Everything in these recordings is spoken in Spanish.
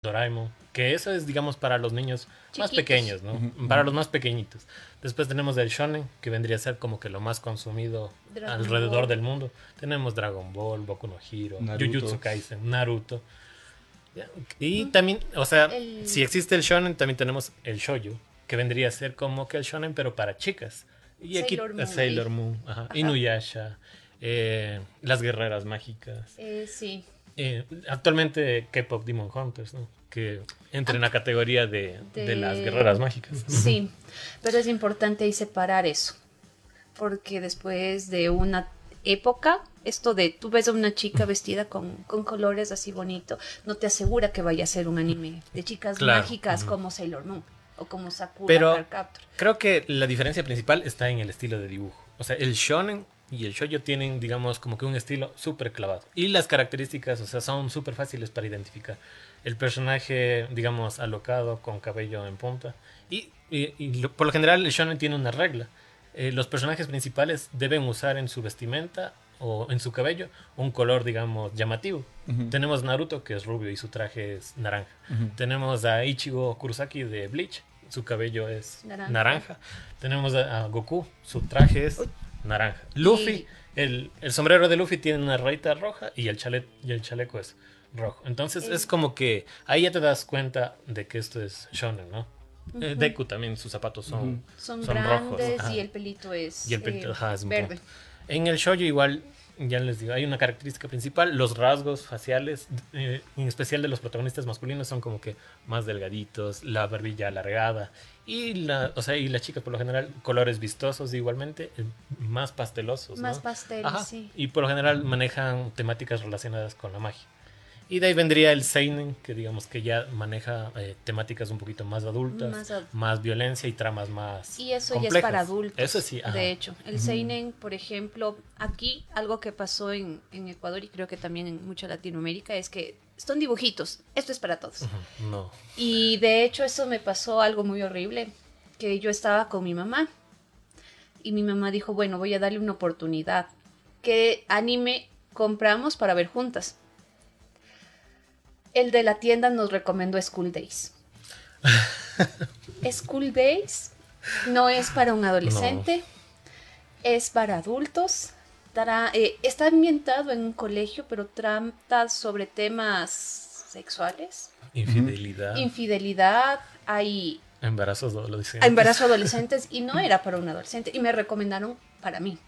Doraemon, que eso es, digamos, para los niños más Chiquitos. pequeños, ¿no? Para los más pequeñitos. Después tenemos el shonen, que vendría a ser como que lo más consumido Dragon alrededor Ball. del mundo. Tenemos Dragon Ball, Boku no Hero, Naruto. Jujutsu Kaisen, Naruto. Ya. Y también, o sea, El- si existe el shonen, también tenemos el shoujo, que vendría a ser como que el shonen, pero para chicas. Y aquí Sailor Moon Sailor ahí. Moon, ajá, Ajá. Inuyasha, las guerreras mágicas. Sí. Actualmente K-pop Demon Hunters, ¿no? Que entra en la categoría de las guerreras mágicas. Sí, pero es importante ahí separar eso, porque después de una época, esto de tú ves a una chica vestida con colores así bonito, no te asegura que vaya a ser un anime de chicas Claro. mágicas como Sailor Moon o como Sakura Pero Card Captor. creo que la diferencia principal está en el estilo de dibujo. O sea, el shonen y el shoujo tienen, digamos, como que un estilo súper clavado. Y las características, o sea, son súper fáciles para identificar. El personaje, digamos, alocado, con cabello en punta. Por lo general, el shonen tiene una regla. Los personajes principales deben usar en su vestimenta o en su cabello un color, digamos, llamativo. Tenemos Naruto, que es rubio y su traje es naranja. Tenemos a Ichigo Kurosaki de Bleach, su cabello es naranja. Tenemos a Goku, su traje es naranja. Luffy, el sombrero de Luffy tiene una rayita roja y el chaleco es rojo. Entonces es como que ahí ya te das cuenta de que esto es shonen, ¿no? Deku también, sus zapatos son Son rojos. grandes Ajá. y el pelito es, Y el pelito, ajá, es un verde. punto. En el shoujo igual, ya les digo, hay una característica principal, los rasgos faciales, en especial de los protagonistas masculinos, son como que más delgaditos, la barbilla alargada, y las chicas por lo general, colores vistosos igualmente, más pastelosos, ¿no? Más pastel, Ajá. sí. Y por lo general manejan temáticas relacionadas con la magia. Y de ahí vendría el seinen, que digamos que ya maneja temáticas un poquito más adultas, más violencia y tramas más Y eso complejas. ya es para adultos. Eso sí, ajá. De hecho, el seinen, por ejemplo, aquí algo que pasó en Ecuador y creo que también en mucha Latinoamérica es que son dibujitos. Esto es para todos. No. Y de hecho eso me pasó algo muy horrible, que yo estaba con mi mamá y mi mamá dijo, bueno, voy a darle una oportunidad. ¿Qué anime compramos para ver juntas? El de la tienda nos recomendó School Days. School Days no es para un adolescente, es para adultos. Está ambientado en un colegio, pero trata sobre temas sexuales. Infidelidad, hay embarazos adolescentes. Embarazo adolescentes y no era para un adolescente y me recomendaron para mí.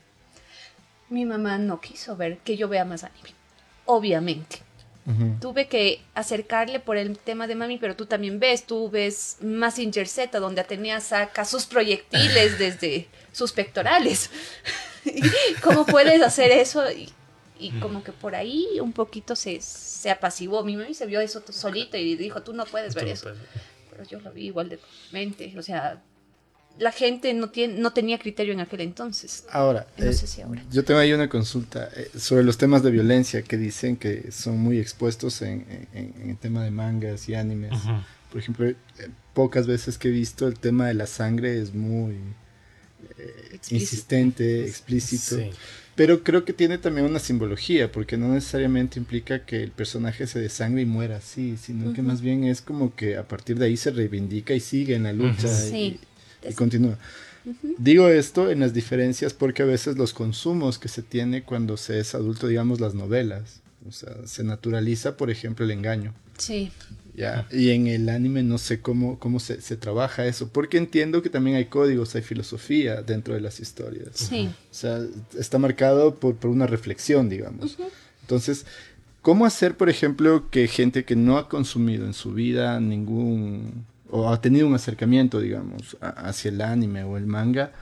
Mi mamá no quiso ver que yo vea más anime, obviamente. Tuve que acercarle por el tema de mami, pero tú ves Mazinger Z, donde Atenea saca sus proyectiles desde sus pectorales. ¿Cómo puedes hacer eso? Y como que por ahí un poquito se apaciguó. Mi mami se vio eso solito y dijo, tú no puedes ver eso. Pero yo lo vi igual de mente. O sea, la gente no tenía criterio en aquel entonces. Ahora, no sé si ahora. Yo tengo ahí una consulta sobre los temas de violencia que dicen que son muy expuestos en el tema de mangas y animes. Por ejemplo, pocas veces que he visto el tema de la sangre es muy insistente, explícito. Sí. Pero creo que tiene también una simbología, porque no necesariamente implica que el personaje se desangre y muera así, sino que más bien es como que a partir de ahí se reivindica y sigue en la lucha y continúa. Digo esto en las diferencias porque a veces los consumos que se tiene cuando se es adulto, digamos las novelas, o sea, se naturaliza, por ejemplo, el engaño. Sí. Ya, y en el anime no sé cómo se trabaja eso, porque entiendo que también hay códigos, hay filosofía dentro de las historias. Sí. O sea, está marcado por una reflexión, digamos. Entonces, ¿cómo hacer, por ejemplo, que gente que no ha consumido en su vida o ha tenido un acercamiento, digamos, hacia el anime o el manga,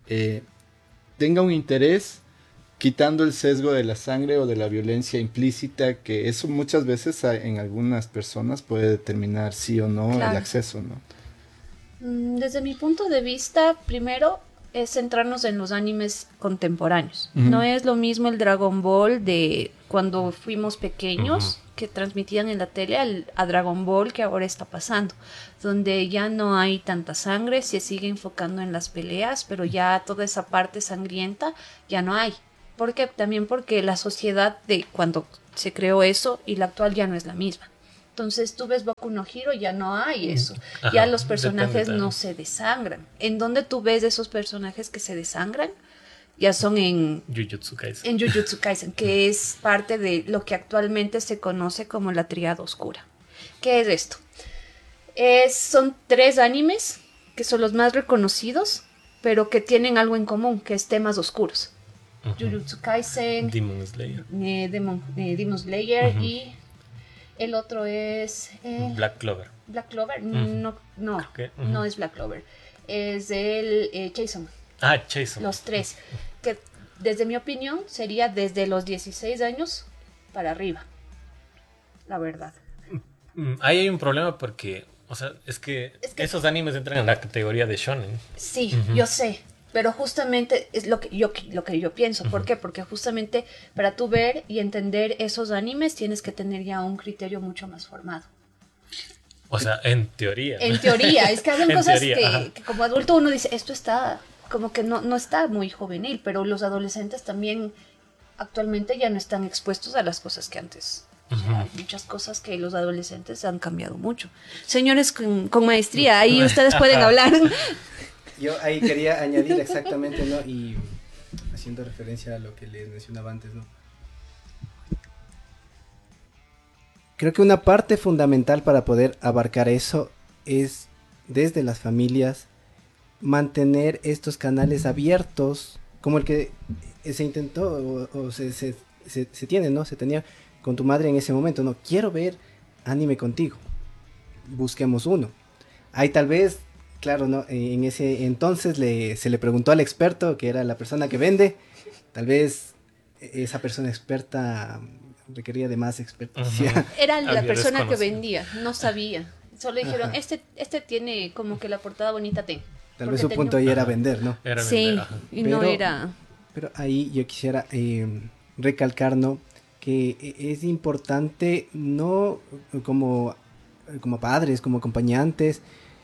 tenga un interés quitando el sesgo de la sangre o de la violencia implícita, que eso muchas veces en algunas personas puede determinar sí o no el acceso, ¿no? Desde mi punto de vista, primero es centrarnos en los animes contemporáneos. No es lo mismo el Dragon Ball de cuando fuimos pequeños, que transmitían en la tele, a Dragon Ball que ahora está pasando, donde ya no hay tanta sangre, se sigue enfocando en las peleas, pero ya toda esa parte sangrienta ya no hay. ¿Por qué? También porque la sociedad de cuando se creó eso y la actual ya no es la misma. Entonces tú ves Boku no Hero, ya no hay eso. Ajá, Ya los personajes depende no también. se desangran. ¿En dónde tú ves esos personajes que se desangran? Ya son Jujutsu Kaisen. en Jujutsu Kaisen, que es parte de lo que actualmente se conoce como la Tríada Oscura. ¿Qué es esto? Son 3 animes que son los más reconocidos, pero que tienen algo en común, que es temas oscuros. Jujutsu Kaisen, Demon Slayer. Demon Slayer Ujú. y el otro es Black Clover. Black Clover. Ujú. No, Creo que, ujú. no es Black Clover. Es el Jason. Ah, Jason. Los 3. Que desde mi opinión sería desde los 16 años para arriba. La verdad. Ahí hay un problema porque, o sea, es que esos animes entran en la categoría de shonen. Sí, yo sé. Pero justamente es lo que yo pienso. ¿Por qué? Porque justamente para tú ver y entender esos animes tienes que tener ya un criterio mucho más formado. O sea, en teoría. En teoría, es que hablan En cosas teoría, ajá. que como adulto uno dice, esto está como que no está muy juvenil, pero los adolescentes también actualmente ya no están expuestos a las cosas que antes. O sea, hay muchas cosas que los adolescentes han cambiado mucho. Señores con maestría, ahí ustedes pueden hablar. Yo ahí quería añadir exactamente, ¿no? Y haciendo referencia a lo que les mencionaba antes, ¿no? Creo que una parte fundamental para poder abarcar eso es desde las familias mantener estos canales abiertos, como el que se intentó o se tiene, ¿no? Se tenía con tu madre en ese momento, ¿no? Quiero ver anime contigo, busquemos uno. Ahí tal vez, claro, ¿no? En ese entonces se le preguntó al experto, que era la persona que vende, tal vez esa persona experta requería de más experticia. Ujú. Era la Había persona que desconocido. vendía, no sabía. Solo dijeron, Ajá. este tiene como que la portada bonita, ten. Tal Porque vez su tenía punto un- ahí era Ajá. vender, ¿no? Era Sí, vender, ajá. y no Pero- era... Pero ahí yo quisiera recalcar, ¿no? Que es importante, no como padres, como acompañantes,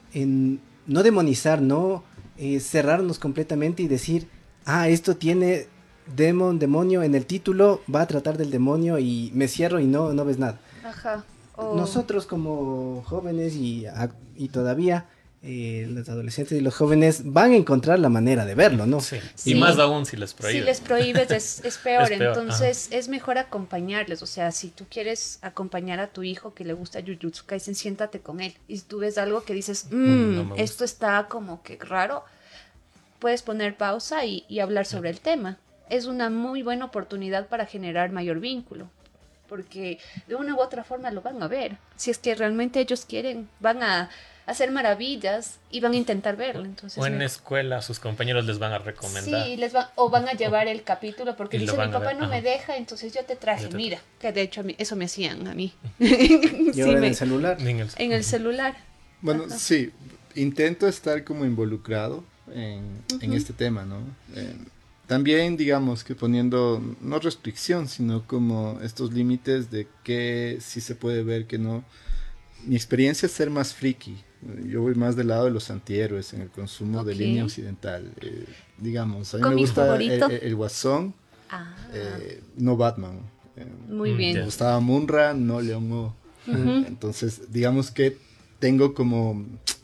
no demonizar, no cerrarnos completamente y decir, esto tiene demonio en el título, va a tratar del demonio y me cierro y no ves nada. Ajá. o- Nosotros como jóvenes y todavía los adolescentes y los jóvenes van a encontrar la manera de verlo, ¿no? Sí. Sí. Y más aún si les Si prohíben. les prohíbes es peor, Es peor, entonces es mejor acompañarles, o sea, si tú quieres acompañar a tu hijo que le gusta Jujutsu Kaisen, siéntate con él, y si tú ves algo que dices, no me gusta". esto está como que raro, puedes poner pausa y hablar sobre el tema. Es una muy buena oportunidad para generar mayor vínculo, porque de una u otra forma lo van a ver, si es que realmente ellos quieren, van a hacer maravillas y van a intentar verlo, entonces O en mejor. escuela sus compañeros les van a recomendar. Sí, o van a llevar el capítulo porque Y lo dice mi van a papá ver, no me ajá. deja, entonces yo te traje, Yo te mira, que de hecho eso me hacían a mí. Y Sí, ahora en el celular. en el celular. Bueno, Ajá. sí, intento estar como involucrado en este tema, ¿no? También, digamos, que poniendo, no restricción, sino como estos límites de qué sí se puede ver, que no. Mi experiencia es ser más friki. Yo voy más del lado de los antihéroes en el consumo de Ok. línea occidental. Digamos, a mí me ¿Cómic gusta favorito? el Guasón, Ah, no Batman. muy ya. bien. Me gustaba Munra, no León O. Ujú. Entonces, digamos que tengo como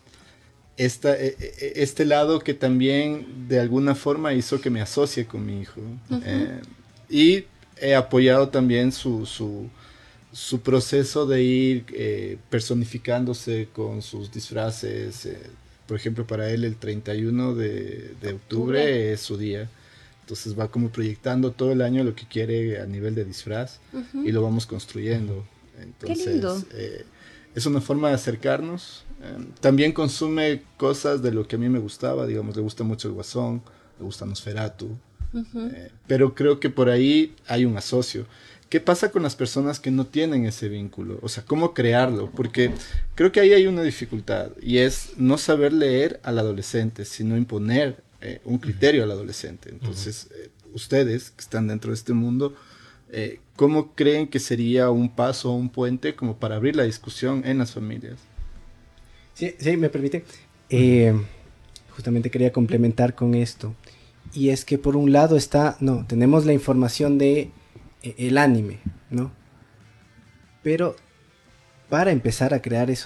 este lado que también de alguna forma hizo que me asocie con mi hijo. Y he apoyado también su proceso de ir personificándose con sus disfraces. Por ejemplo, para él el 31 de octubre es su día. Entonces va como proyectando todo el año lo que quiere a nivel de disfraz y lo vamos construyendo. Entonces, lindo. es una forma de acercarnos. También consume cosas de lo que a mí me gustaba, digamos, le gusta mucho el Guasón, le gusta Nosferatu, pero creo que por ahí hay un asocio. ¿Qué pasa con las personas que no tienen ese vínculo? O sea, ¿cómo crearlo? Porque creo que ahí hay una dificultad y es no saber leer al adolescente, sino imponer un criterio al adolescente. Entonces, ustedes que están dentro de este mundo, ¿cómo creen que sería un paso o un puente como para abrir la discusión en las familias? Sí, me permite. Justamente quería complementar con esto. Y es que por un lado tenemos la información de el anime, ¿no? Pero para empezar a crear